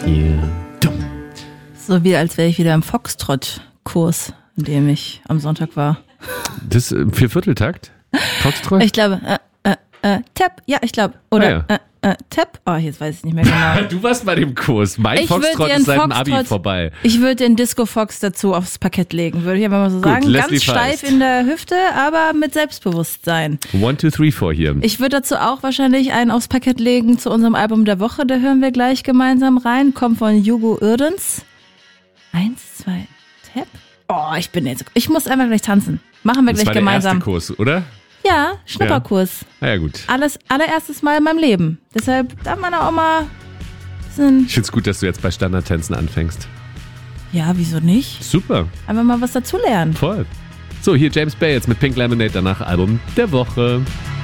Yeah. So wie als wäre ich wieder im Foxtrot-Kurs, in dem ich am Sonntag war. Das Viervierteltakt? Foxtrot? Ich glaube, Tap, ja, ich glaube. Oder Tap, jetzt weiß ich nicht mehr genau. Du warst bei dem Kurs. Mein Foxtrot ist seit dem Abi vorbei. Ich würde den Disco Fox dazu aufs Parkett legen, würde ich einfach mal so sagen. Leslie Ganz steif in der Hüfte, aber mit Selbstbewusstsein. 1, 2, 3, 4 hier. Ich würde dazu auch wahrscheinlich einen aufs Parkett legen zu unserem Album der Woche. Da hören wir gleich gemeinsam rein. Kommt von Hugo Irdens. 1, 2, Tap. Ich muss einfach gleich tanzen. Machen wir das gleich war gemeinsam. Der erste Kurs, oder? Ja, Schnupperkurs. Ja, gut. Allererstes Mal in meinem Leben. Deshalb darf man auch mal Ich finde es gut, dass du jetzt bei Standardtänzen anfängst. Ja, wieso nicht? Super. Einfach mal was dazulernen. Voll. So, hier James Bay jetzt mit Pink Lemonade, danach Album der Woche.